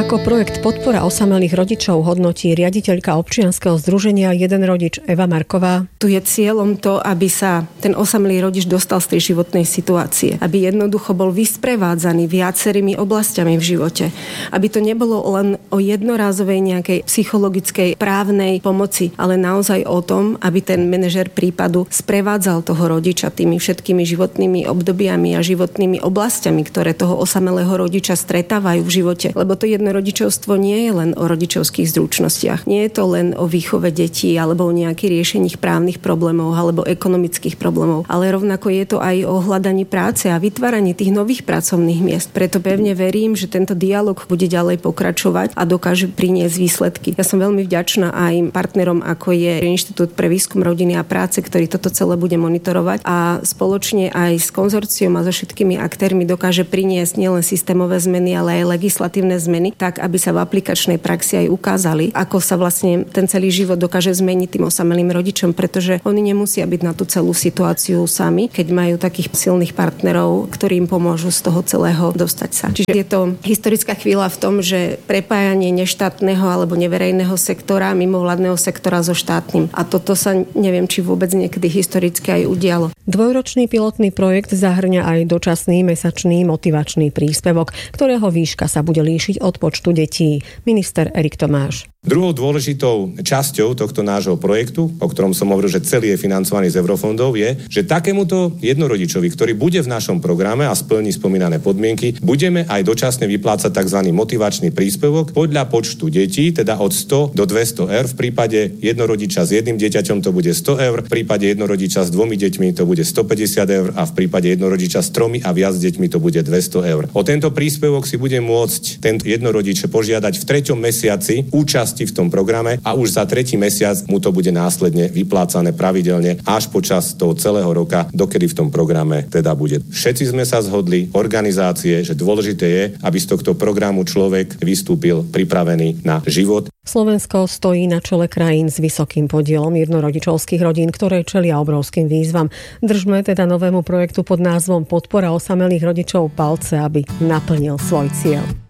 Ako projekt Podpora osamelých rodičov hodnotí riaditeľka občianskeho združenia Jeden rodič Eva Marková. Tu je cieľom to, aby sa ten osamelý rodič dostal z tej životnej situácie. Aby jednoducho bol vysprevádzaný viacerými oblastiami v živote. Aby to nebolo len o jednorázovej nejakej psychologickej právnej pomoci, ale naozaj o tom, aby ten manažer prípadu sprevádzal toho rodiča tými všetkými životnými obdobiami a životnými oblastiami, ktoré toho osamelého rodiča stretávajú v živote. Lebo to rodičovstvo nie je len o rodičovských zručnostiach. Nie je to len o výchove detí alebo o nejakých riešení právnych problémov alebo ekonomických problémov, ale rovnako je to aj o hľadaní práce a vytváraní tých nových pracovných miest. Preto pevne verím, že tento dialog bude ďalej pokračovať a dokáže priniesť výsledky. Ja som veľmi vďačná aj partnerom, ako je Inštitút pre výskum rodiny a práce, ktorý toto celé bude monitorovať a spoločne aj s konzorciom a so všetkými aktérmi dokáže priniesť nielen systémové zmeny, ale aj legislatívne zmeny, tak, aby sa v aplikačnej praxi aj ukázali, ako sa vlastne ten celý život dokáže zmeniť tým osamelým rodičom, pretože oni nemusia byť na tú celú situáciu sami, keď majú takých silných partnerov, ktorí im pomôžu z toho celého dostať sa. Čiže je to historická chvíľa v tom, že prepájanie neštátneho alebo neverejného sektora, mimovládneho sektora so štátnym. A toto sa neviem, či vôbec niekedy historicky aj udialo. Dvojročný pilotný projekt zahŕňa aj dočasný mesačný motivačný príspevok, ktorého výška sa bude líšiť od počtu detí. Minister Erik Tomáš. Druhou dôležitou časťou tohto nášho projektu, o ktorom som hovoril, že celý je financovaný z eurofondov, je, že takémuto jednorodičovi, ktorý bude v našom programe a splní spomínané podmienky, budeme aj dočasne vyplácať tzv. Motivačný príspevok podľa počtu detí, teda od 100 do 200 eur. V prípade jednorodiča s jedným dieťaťom to bude 100 eur, v prípade jednorodiča s 2 deťmi to bude 150 eur a v prípade jednorodiča s 3 a viac deťmi to bude 200 eur. O tento príspevok si bude môcť tento jednorodič požiadať v 3. mesiaci účasť v tom programe a už za 3. mesiac mu to bude následne vyplácané pravidelne až počas toho celého roka, dokedy v tom programe teda bude. Všetci sme sa zhodli, organizácie, že dôležité je, aby z tohto programu človek vystúpil pripravený na život. Slovensko stojí na čele krajín s vysokým podielom jednorodičovských rodín, ktoré čelia obrovským výzvam. Držme teda novému projektu pod názvom Podpora osamelých rodičov palce, aby naplnil svoj cieľ.